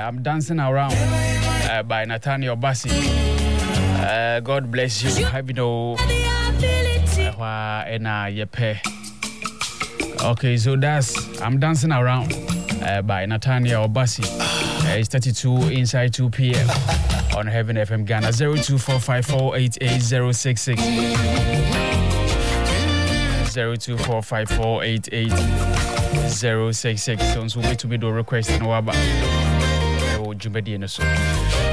I'm Dancing Around by Nathaniel Bassey. God bless you. Have you know okay, so that's I'm Dancing Around by Nathaniel Bassey. It's 32 inside 2 p.m. on Heaven FM Ghana. 02454880066 02454880066. So we to be do request no about Jumedi and so.